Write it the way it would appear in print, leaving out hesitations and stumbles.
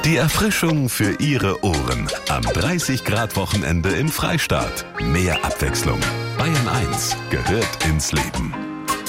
Die Erfrischung für Ihre Ohren am 30-Grad-Wochenende im Freistaat. Mehr Abwechslung. Bayern 1 gehört ins Leben.